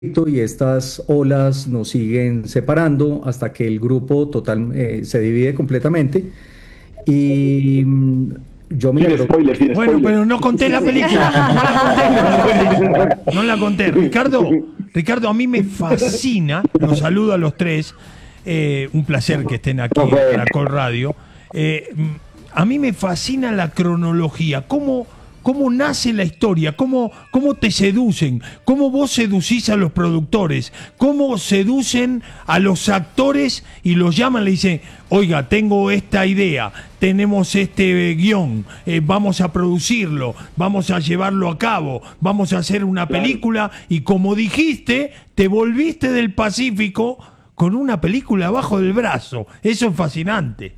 y estas olas nos siguen separando hasta que el grupo se divide completamente. Y yo me Sin logro. spoiler, sin Bueno, spoiler. pero no conté la película. No la conté. No la conté. Ricardo, a mí me fascina. Los saludo a los tres. Un placer que estén aquí No, en pues. Caracol Radio. A mí me fascina la cronología. ¿Cómo nace la historia? ¿Cómo te seducen? ¿Cómo vos seducís a los productores? ¿Cómo seducen a los actores y los llaman y le dicen, oiga, tengo esta idea, tenemos este guión, vamos a producirlo, vamos a llevarlo a cabo, vamos a hacer una película? Y como dijiste, te volviste del Pacífico con una película abajo del brazo. Eso es fascinante.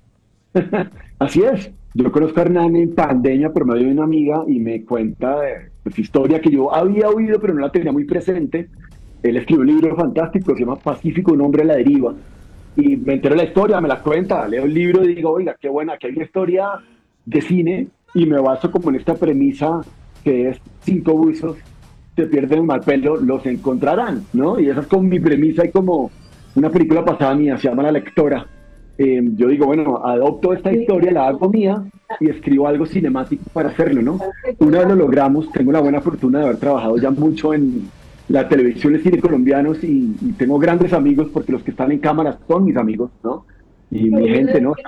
Así es. Yo conozco a Hernán en pandemia por medio de una amiga y me cuenta de pues, historia que yo había oído pero no la tenía muy presente. Él escribió un libro fantástico, se llama Pacífico, un hombre a la deriva. Y me entero de la historia, me la cuenta, leo el libro y digo, oiga, qué buena, que hay una historia de cine y me baso como en esta premisa que es 5 buzos se pierden el mal pelo, los encontrarán, ¿no? Y esa es como mi premisa y como una película pasada mía, se llama La Lectora. Yo digo, bueno, adopto esta historia, la hago mía y escribo algo cinemático para hacerlo, ¿no? Una vez lo logramos, tengo la buena fortuna de haber trabajado ya mucho en la televisión de cine colombianos y tengo grandes amigos porque los que están en cámara son mis amigos, ¿no? Y mi gente, ¿no?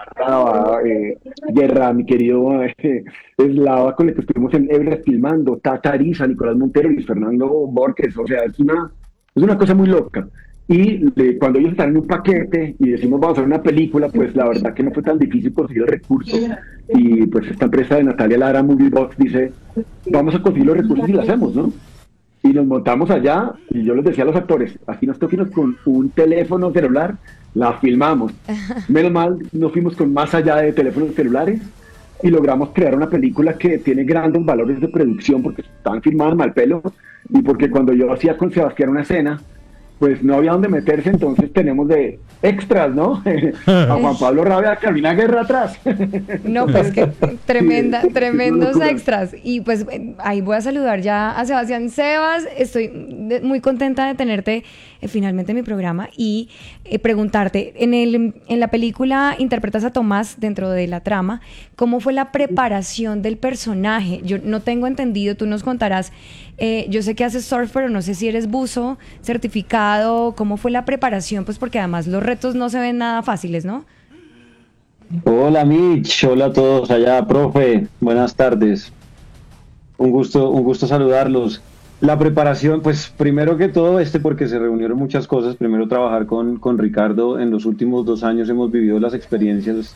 Guerra, mi querido Eslava, con el que estuvimos en Everest filmando, Tata Ariza, Nicolás Montero, Luis Fernando Borges, o sea, es una cosa muy loca. Cuando ellos están en un paquete y decimos vamos a hacer una película, pues la verdad que no fue tan difícil conseguir el recurso. Y pues esta empresa de Natalia Lara, Moviebox, dice, vamos a conseguir los recursos y lo hacemos, ¿no? Y nos montamos allá y yo les decía a los actores, aquí nos toquemos con un teléfono celular, la filmamos. Menos mal, nos fuimos con más allá de teléfonos celulares y logramos crear una película que tiene grandes valores de producción porque estaban filmadas mal pelo y porque cuando yo hacía con Sebastián una escena, pues no había dónde meterse, entonces tenemos de extras, ¿no? A Juan Pablo Rabia, a Carolina Guerra atrás. No, pues que Sí, tremendos locura. extras. Y pues ahí voy a saludar ya a Sebastián. Sebas, estoy muy contenta de tenerte finalmente en mi programa y preguntarte, en la película interpretas a Tomás dentro de la trama, ¿cómo fue la preparación del personaje? Yo no tengo entendido, tú nos contarás, yo sé que haces surf, pero no sé si eres buzo certificado, ¿cómo fue la preparación? Pues porque además los retos no se ven nada fáciles, ¿no? Hola Mitch, hola a todos allá, profe, buenas tardes. Un gusto saludarlos. La preparación, pues primero que todo, porque se reunieron muchas cosas. Primero trabajar con Ricardo. En los últimos 2 años hemos vivido las experiencias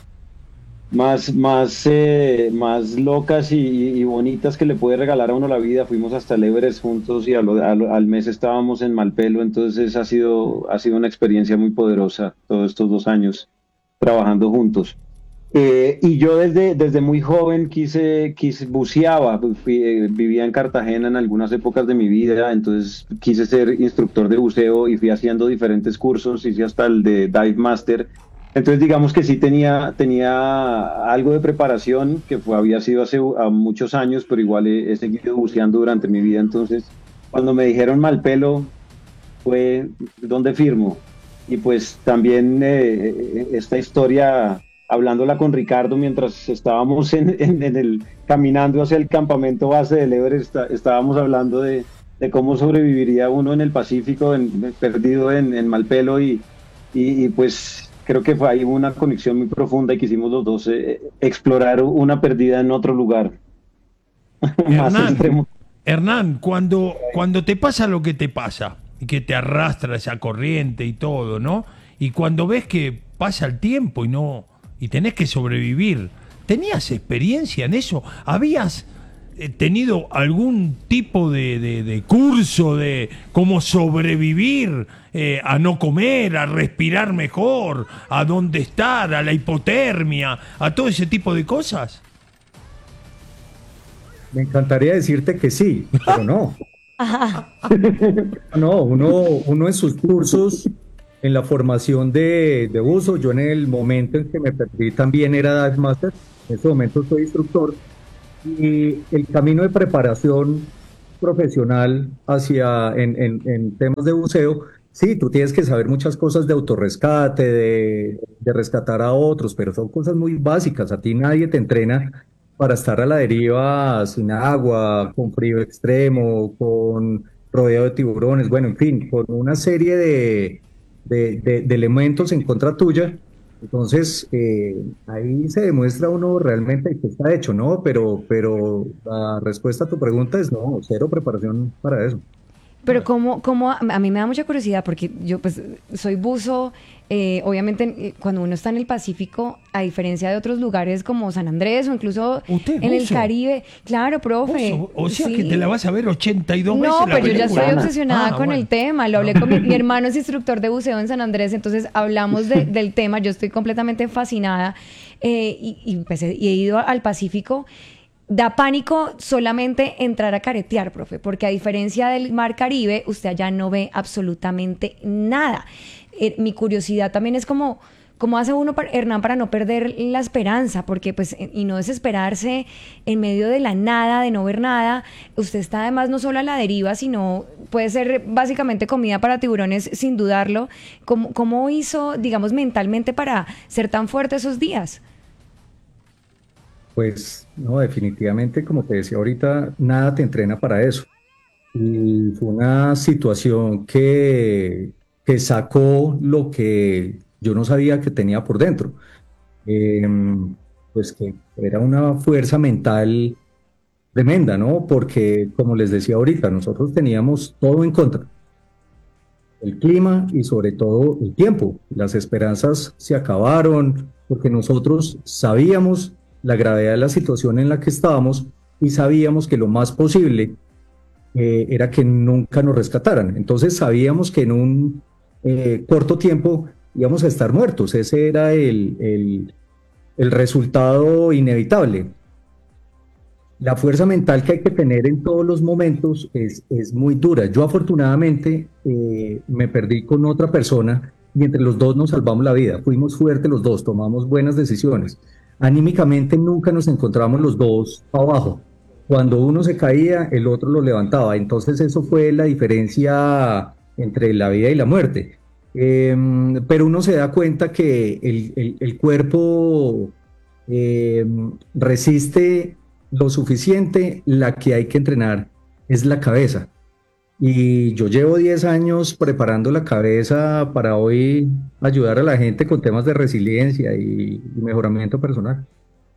más locas y bonitas que le puede regalar a uno la vida. Fuimos hasta el Everest juntos y al mes estábamos en Malpelo, entonces ha sido una experiencia muy poderosa todos estos 2 años trabajando juntos. Y yo desde muy joven buceaba, vivía en Cartagena en algunas épocas de mi vida, entonces quise ser instructor de buceo y fui haciendo diferentes cursos, hice hasta el de Dive Master. Entonces digamos que sí tenía algo de preparación, había sido hace muchos años, pero igual he seguido buceando durante mi vida. Entonces cuando me dijeron Malpelo, fue ¿dónde firmo? Y pues también esta historia, hablándola con Ricardo mientras estábamos caminando hacia el campamento base del Everest, estábamos hablando de cómo sobreviviría uno en el Pacífico, perdido en Malpelo y pues creo que fue ahí una conexión muy profunda y quisimos los dos explorar una perdida en otro lugar más Hernán, extremo. Hernán, cuando te pasa lo que te pasa, y que te arrastra esa corriente y todo, ¿no? Y cuando ves que pasa el tiempo y tenés que sobrevivir, ¿tenías experiencia en eso? ¿Habías tenido algún tipo de curso de cómo sobrevivir a no comer, a respirar mejor, a dónde estar, a la hipotermia, a todo ese tipo de cosas? Me encantaría decirte que sí, pero no. No, uno en sus cursos, en la formación de buzo, yo en el momento en que me perdí también era Dive Master, en este momento soy instructor, y el camino de preparación profesional en temas de buceo, sí, tú tienes que saber muchas cosas de autorrescate, de rescatar a otros, pero son cosas muy básicas. A ti nadie te entrena para estar a la deriva sin agua, con frío extremo, con rodeado de tiburones, bueno, en fin, con una serie de elementos en contra tuya. Entonces, ahí se demuestra uno realmente que está hecho, ¿no? Pero la respuesta a tu pregunta es no, cero preparación para eso. Pero a mí me da mucha curiosidad porque yo pues soy buzo, obviamente cuando uno está en el Pacífico, a diferencia de otros lugares como San Andrés o incluso ¿Usted en el buzo? Caribe, claro, profe. O sea sí. que te la vas a ver 82 veces No, la pero yo ya película. estoy obsesionada con bueno. el tema. Lo hablé con mi hermano es instructor de buceo en San Andrés, entonces hablamos del tema. Yo estoy completamente fascinada y he ido al Pacífico. Da pánico solamente entrar a caretear, profe, porque a diferencia del mar Caribe, usted allá no ve absolutamente nada. Mi curiosidad también es cómo hace uno, Hernán, para no perder la esperanza, porque pues, y no desesperarse en medio de la nada, de no ver nada. Usted está además no solo a la deriva, sino puede ser básicamente comida para tiburones, sin dudarlo. ¿Cómo hizo, digamos, mentalmente para ser tan fuerte esos días? Pues no, definitivamente, como te decía ahorita, nada te entrena para eso. Y fue una situación que sacó lo que yo no sabía que tenía por dentro. Pues que era una fuerza mental tremenda, ¿no? Porque, como les decía ahorita, nosotros teníamos todo en contra, el clima y sobre todo el tiempo. Las esperanzas se acabaron porque nosotros sabíamos la gravedad de la situación en la que estábamos y sabíamos que lo más posible era que nunca nos rescataran. Entonces sabíamos que en un corto tiempo íbamos a estar muertos. Ese era el resultado inevitable. La fuerza mental que hay que tener en todos los momentos es muy dura. Yo afortunadamente me perdí con otra persona y entre los dos nos salvamos la vida. Fuimos fuertes los dos, tomamos buenas decisiones. Anímicamente nunca nos encontramos los dos abajo. Cuando uno se caía, el otro lo levantaba. Entonces eso fue la diferencia entre la vida y la muerte. Pero uno se da cuenta que el cuerpo resiste lo suficiente, la que hay que entrenar es la cabeza. Y yo llevo 10 años preparando la cabeza para hoy ayudar a la gente con temas de resiliencia y mejoramiento personal.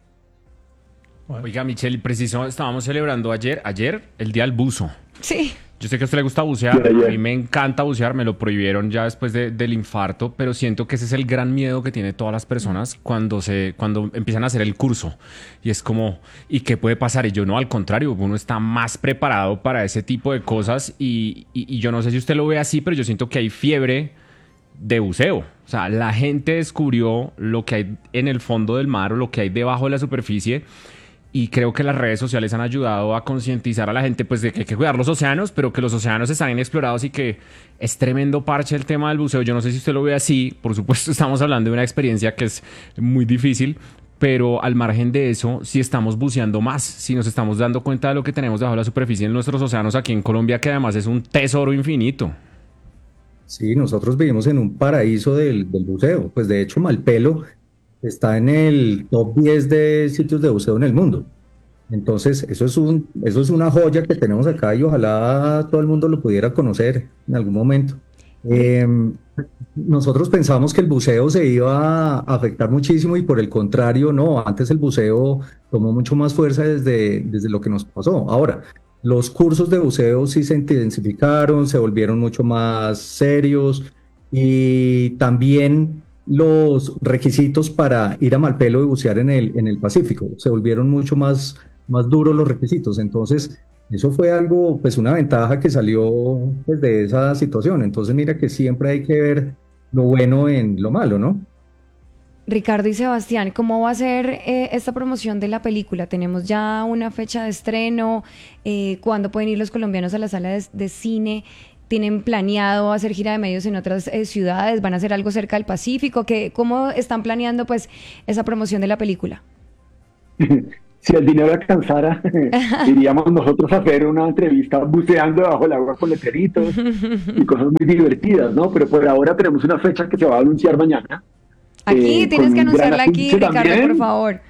Oiga, Michelle, preciso, estábamos celebrando ayer el Día del Buzo. Sí. Yo sé que a usted le gusta bucear, Sí, ayer. a mí me encanta bucear, me lo prohibieron ya después del infarto, pero siento que ese es el gran miedo que tienen todas las personas cuando empiezan a hacer el curso. Y es como, ¿y qué puede pasar? Y yo no, al contrario, uno está más preparado para ese tipo de cosas y yo no sé si usted lo ve así, pero yo siento que hay fiebre de buceo. O sea, la gente descubrió lo que hay en el fondo del mar o lo que hay debajo de la superficie. Y creo que las redes sociales han ayudado a concientizar a la gente pues de que hay que cuidar los océanos, pero que los océanos están inexplorados y que es tremendo parche el tema del buceo. Yo no sé si usted lo ve así, por supuesto estamos hablando de una experiencia que es muy difícil, pero al margen de eso, si estamos buceando más, si nos estamos dando cuenta de lo que tenemos debajo de la superficie en nuestros océanos aquí en Colombia, que además es un tesoro infinito. Sí, nosotros vivimos en un paraíso del buceo. Pues de hecho, Malpelo está en el top 10 de sitios de buceo en el mundo. Entonces, eso es una joya que tenemos acá y ojalá todo el mundo lo pudiera conocer en algún momento. Nosotros pensamos que el buceo se iba a afectar muchísimo y por el contrario, no, antes el buceo tomó mucho más fuerza desde lo que nos pasó. Ahora, los cursos de buceo sí se intensificaron, se volvieron mucho más serios y también los requisitos para ir a Malpelo y bucear en el Pacífico se volvieron mucho más duros los requisitos. Entonces, eso fue algo, pues una ventaja que salió pues, de esa situación. Entonces, mira que siempre hay que ver lo bueno en lo malo, ¿no? Ricardo y Sebastián, ¿cómo va a ser esta promoción de la película? ¿Tenemos ya una fecha de estreno? ¿Cuándo pueden ir los colombianos a la sala de cine? ¿Tienen planeado hacer gira de medios en otras ciudades? ¿Van a hacer algo cerca del Pacífico? ¿Cómo están planeando pues esa promoción de la película? si el dinero alcanzara, iríamos nosotros a hacer una entrevista buceando debajo del agua con letreritos y cosas muy divertidas, ¿no? Pero por ahora tenemos una fecha que se va a anunciar mañana. Aquí tienes que anunciarla aquí, Ricardo, también. por favor.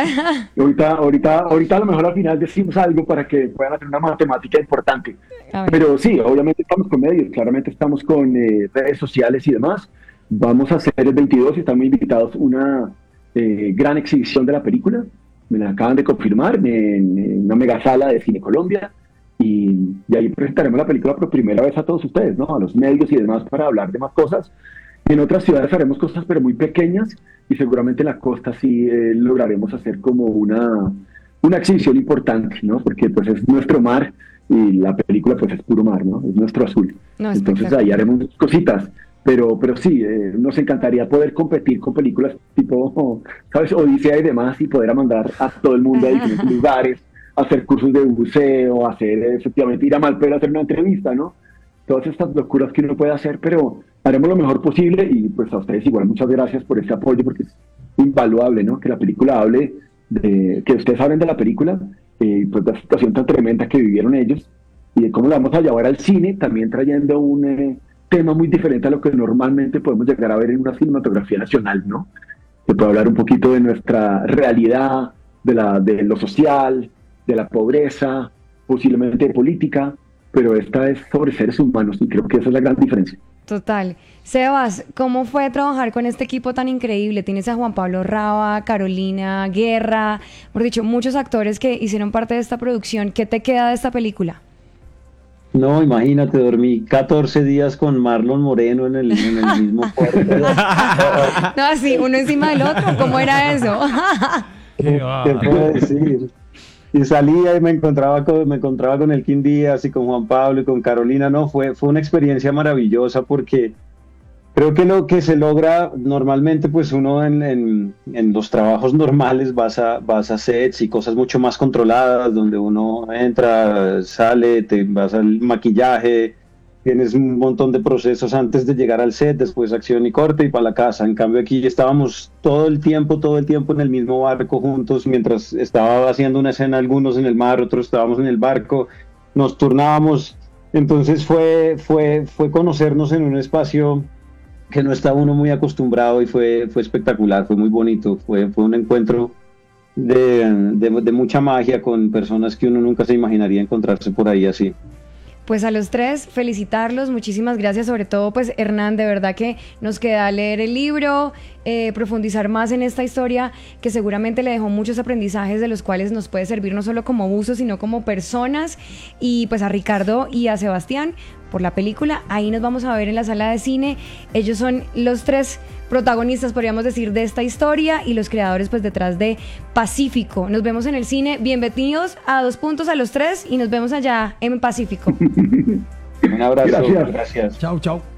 Ahorita a lo mejor al final decimos algo para que puedan hacer una matemática importante. Pero sí, obviamente estamos con medios, claramente estamos con redes sociales y demás. Vamos a hacer el 22 y estamos invitados a una gran exhibición de la película. Me la acaban de confirmar en una mega sala de Cine Colombia. Y ahí presentaremos la película por primera vez a todos ustedes, ¿no? A los medios y demás para hablar de más cosas. En otras ciudades haremos cosas pero muy pequeñas y seguramente en la costa sí lograremos hacer como una exhibición importante, ¿no? Porque pues es nuestro mar y la película pues es puro mar, ¿no? Es nuestro azul. No, entonces ahí haremos cositas, pero sí, nos encantaría poder competir con películas tipo, ¿sabes? Odisea y demás y poder mandar a todo el mundo a diferentes lugares, hacer cursos de buceo, efectivamente ir a Malpelo a hacer una entrevista, ¿no? Todas estas locuras que uno puede hacer, pero haremos lo mejor posible y pues a ustedes igual muchas gracias por ese apoyo porque es invaluable, ¿no? Que la película hable, que ustedes hablen de la película, pues de la situación tan tremenda que vivieron ellos y de cómo la vamos a llevar al cine, también trayendo un tema muy diferente a lo que normalmente podemos llegar a ver en una cinematografía nacional, ¿no? Que puede hablar un poquito de nuestra realidad, de lo social, de la pobreza, posiblemente de política, pero esta es sobre seres humanos y creo que esa es la gran diferencia. Total. Sebas, ¿cómo fue trabajar con este equipo tan increíble? Tienes a Juan Pablo Raba, Carolina Guerra, por dicho, muchos actores que hicieron parte de esta producción. ¿Qué te queda de esta película? No, imagínate, dormí 14 días con Marlon Moreno en el mismo cuarto. No, así, uno encima del otro. ¿Cómo era eso? ¿Qué puedo decir? Y salía y me encontraba con el Kim Díaz y con Juan Pablo y con Carolina. No, fue una experiencia maravillosa porque creo que lo que se logra normalmente, pues uno en los trabajos normales vas a sets y cosas mucho más controladas, donde uno entra, sale, te vas al maquillaje, tienes un montón de procesos antes de llegar al set, después acción y corte y para la casa. En cambio aquí estábamos todo el tiempo en el mismo barco juntos, mientras estaba haciendo una escena, algunos en el mar, otros estábamos en el barco, nos turnábamos. Entonces fue conocernos en un espacio que no estaba uno muy acostumbrado y fue espectacular, fue muy bonito, fue un encuentro de mucha magia con personas que uno nunca se imaginaría encontrarse por ahí así. Pues a los tres, felicitarlos, muchísimas gracias, sobre todo pues Hernán, de verdad que nos queda leer el libro, profundizar más en esta historia que seguramente le dejó muchos aprendizajes de los cuales nos puede servir no solo como buzos, sino como personas, y pues a Ricardo y a Sebastián por la película. Ahí nos vamos a ver en la sala de cine. Ellos son los tres protagonistas, podríamos decir, de esta historia y los creadores pues detrás de Pacífico. Nos vemos en el cine. Bienvenidos a 2 Puntos a los tres y nos vemos allá en Pacífico. Un abrazo. Gracias. Gracias. Chau, chau.